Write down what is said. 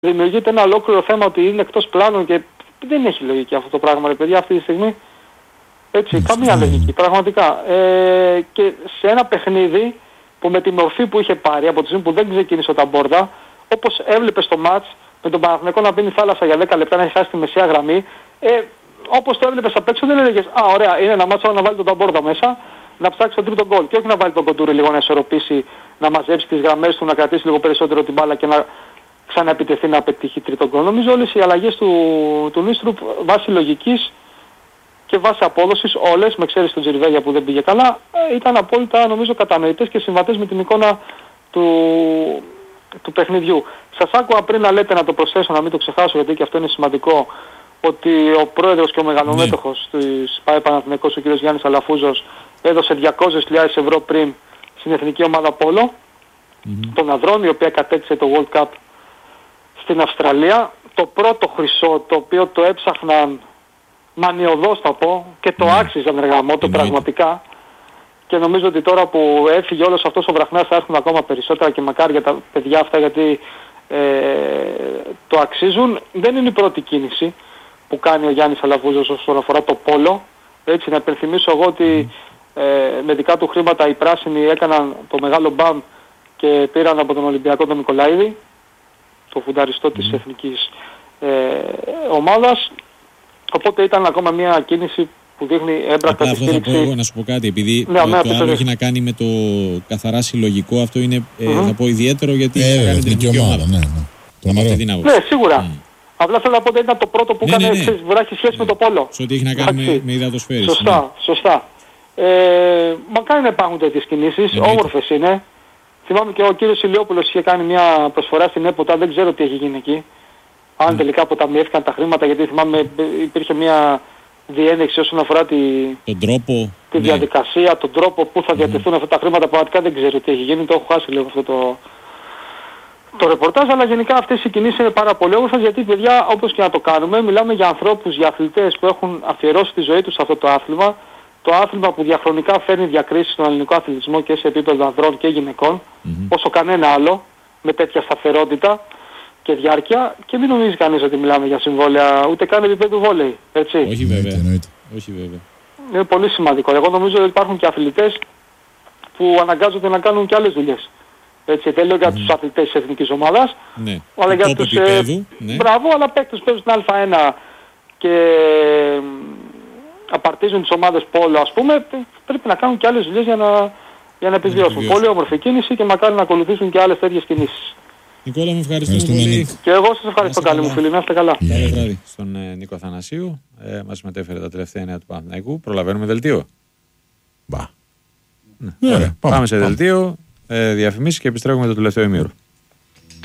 δημιουργείται ένα ολόκληρο θέμα ότι είναι εκτός πλάνων και δεν έχει λογική αυτό το πράγμα, ρε παιδιά, αυτή τη στιγμή. Έτσι, καμία λογική, πραγματικά. Και σε ένα παιχνίδι που με τη μορφή που είχε πάρει από τη στιγμή που δεν ξεκίνησε ο Ταμπόρδα, όπως έβλεπε στο μάτς με τον Παναθηναϊκό να πίνει θάλασσα για 10 λεπτά, να έχει χάσει τη μεσαία γραμμή, όπως το έβλεπες απ' έξω δεν έλεγες «Α, ωραία, είναι ένα μάτσο να βάλει τον Ταμπόρδα μέσα, να ψάξει τον τρίτο γκολ». Και όχι να βάλει τον Κοντούρη λίγο να ισορροπήσει, να μαζέψει τις γραμμές του, να κρατήσει λίγο περισσότερο την μπάλα και να ξαναεπιτεθεί να πετύχει τρίτο γκολ. Νομίζω όλες οι αλλαγές του Νίστρουπ βάσει λογικής και βάσει απόδοσης, όλες, με εξαίρεση τον Τζιριβέγια που δεν πήγε καλά, ήταν απόλυτα νομίζω κατανοητές και συμβατές με την εικόνα του παιχνιδιού. Σας άκουγα πριν να λέτε, να το προσθέσω, να μην το ξεχάσω γιατί και αυτό είναι σημαντικό, ότι ο πρόεδρος και ο μεγαλομέτωχος της ΠΑΕ Παναθηναϊκός, ο κ. Γιάννης Αλαφούζος, έδωσε 200.000 ευρώ πριν στην εθνική ομάδα Πόλο, τον Ανδρών, η οποία κατέκτησε το World Cup στην Αυστραλία. Το πρώτο χρυσό, το οποίο το έψαχναν μανιωδώς θα πω, και το άξιζαν εργαμότο πραγματικά. Και νομίζω ότι τώρα που έφυγε όλος αυτός ο βραχνάς θα έρθουν ακόμα περισσότερα και μακάρι για τα παιδιά αυτά, γιατί το αξίζουν. Δεν είναι η πρώτη κίνηση που κάνει ο Γιάννης Αλαφούζος όσον αφορά το πόλο. Έτσι, να υπενθυμίσω εγώ ότι με δικά του χρήματα οι πράσινοι έκαναν το μεγάλο μπαμ και πήραν από τον Ολυμπιακό τον Νικολαίδη, το φουνταριστό της εθνικής ομάδας. Οπότε ήταν ακόμα μια κίνηση που δείχνει έμπρακτα τη στήριξη. Αυτό θα πω εγώ, να σου πω κάτι, επειδή το άλλο έχει να κάνει με το καθαρά συλλογικό, αυτό είναι θα πω ιδιαίτερο γιατί κάνει την εθνική ομάδα. Ναι, σίγουρα. Απλά θέλω να πω ότι ήταν το πρώτο που έκανε, μπορεί να έχει σχέση με το πόλο. Σε ό,τι έχει να κάνει με υδατοσφαίριση. Σωστά. Μακάρι να υπάρχουν τέτοιες κινήσεις, όμορφες είναι. Θυμάμαι και ο κύριος Ηλιόπουλος είχε κάνει μια προσφορά στην ΕΠΟΤΑ, δεν ξέρω τι έχει γίνει εκεί. Αν τελικά αποταμιεύτηκαν τα χρήματα, γιατί θυμάμαι υπήρχε μια διένεξη όσον αφορά τη διαδικασία, τον τρόπο που θα διατεθούν αυτά τα χρήματα. Πραγματικά δεν ξέρω τι έχει γίνει, το έχω χάσει λίγο αυτό το ρεπορτάζ, αλλά γενικά αυτές οι κινήσεις είναι πάρα πολύ όμορφες, γιατί παιδιά, όπως και να το κάνουμε, μιλάμε για ανθρώπους, για αθλητές που έχουν αφιερώσει τη ζωή τους σε αυτό το άθλημα. Το άθλημα που διαχρονικά φέρνει διακρίσεις στον ελληνικό αθλητισμό και σε επίπεδο ανδρών και γυναικών, όσο κανένα άλλο, με τέτοια σταθερότητα και διάρκεια, και μην νομίζει κανείς ότι μιλάμε για συμβόλαια, ούτε καν επίπεδο βόλεϊ, έτσι. Όχι βέβαια. Είναι πολύ σημαντικό. Εγώ νομίζω ότι υπάρχουν και αθλητές που αναγκάζονται να κάνουν και άλλες δουλειές. Έτσι, δεν λέω για τους αθλητές της εθνικής ομάδας, αλλά για τους μπράβο, αλλά παίκτες που παίζουν στην Α1 και απαρτίζουν τις ομάδες πόλο, ας πούμε, πρέπει να κάνουν και άλλες δουλειές για να επιβιώσουν. Πολύ όμορφη κίνηση και μακάρι να ακολουθήσουν και άλλες τέτοιες κινήσεις. Νικόλα, μου ευχαριστούμε πολύ. Και εγώ σας ευχαριστώ, καλή μου φίλη. Να είστε καλά. Καλό βράδυ στον Νίκο Αθανασίου. Μας μετέφερε τα τελευταία νέα του Παναθηναϊκού. Προλαβαίνουμε δελτίο. Πάμε σε δελτίο, διαφημίσεις και επιστρέφουμε το τελευταίο ημίωρο.